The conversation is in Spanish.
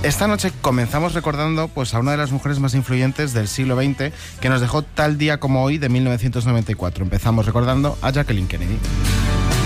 Esta noche comenzamos recordando pues, a una de las mujeres más influyentes del siglo XX que nos dejó tal día como hoy de 1994. Empezamos recordando a Jacqueline Kennedy.